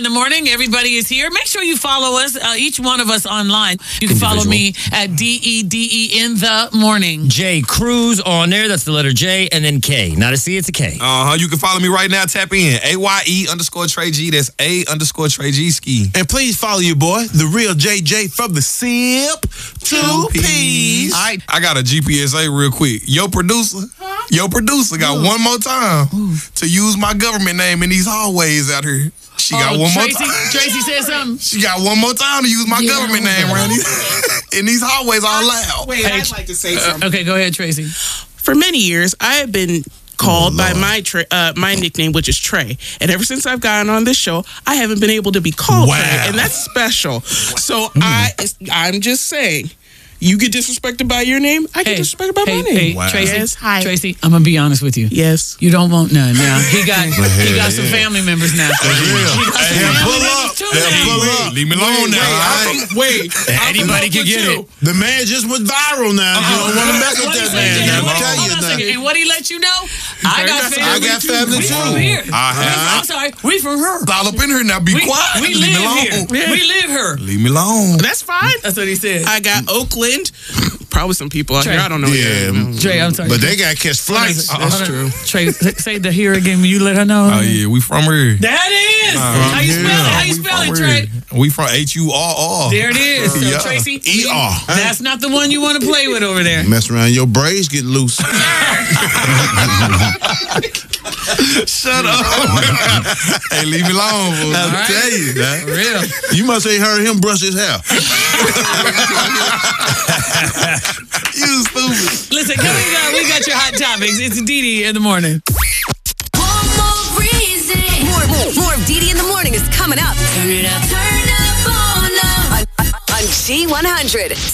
in the morning. Everybody is here. Make sure you follow us, each one of us online. You can follow me at DEDE in the morning. J Cruz on there. That's the letter J and then K. Not a C, it's a K. You can follow me right now. Tap in AYE_Trey G. That's A_Trey G ski. And please follow your boy, the real JJ from the Simp 2Ps. All right, I got a GPSA real quick. Your producer got one more time to use my government name in these hallways out here. She got one more time. Tracy said something. She got one more time to use my government name, Randy. In these hallways all loud. Wait, I'd like to say something. Okay, go ahead, Tracy. For many years, I have been called by my nickname, which is Trey. And ever since I've gotten on this show, I haven't been able to be called Trey. And that's special. So I'm just saying, you get disrespected by your name, I get disrespected by my name. Wow. Tracy, yes, hi. Tracy, I'm gonna be honest with you. Yes. You don't want none now. He got some family members now. Pull up. Leave me alone now. Wait. Anybody can get it. The man just went viral now. You don't want to mess with that man. And what he let you know? I got family too. From here. I'm sorry. We from her. All up in here now. Be quiet. We live here. We live here. Leave me alone. That's fine. That's what he said. I got Oakland. Probably some people out here. I don't know. Yeah. Trey, I'm sorry. But they got to catch flights. That's true. Trey, say the here again when you let her know. Oh, yeah. We from here. That is. How you spell it? How you spell it, Trey? We from HURR. There it is. So, Tracy, ER. That's not the one you want to play with over there. Mess around, your braids get loose. Shut up. Hey, leave me alone, boy. I'll tell you that. For real. You must have heard him brush his hair. You stupid. Listen, coming up, we got your hot topics. It's DD in the morning. One more reason. More of DD in the morning is coming up. Turn it up on G100.